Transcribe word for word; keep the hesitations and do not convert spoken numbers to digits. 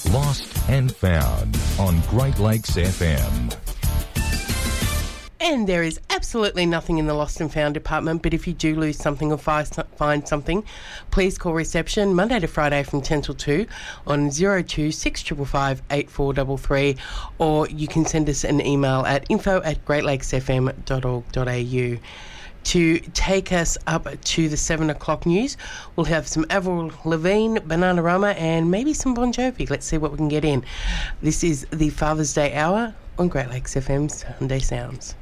Lost and Found on Great Lakes F M. And there is absolutely nothing in the Lost and Found department, but if you do lose something or fi- find something, please call reception Monday to Friday from ten till two on zero two six five five eight four three three, or you can send us an email at info at great lakes f m dot org dot a u. To take us up to the seven o'clock news, we'll have some Avril Lavigne, Bananarama, and maybe some Bon Jovi. Let's see what we can get in. This is the Father's Day Hour on Great Lakes F M's Sunday Sounds.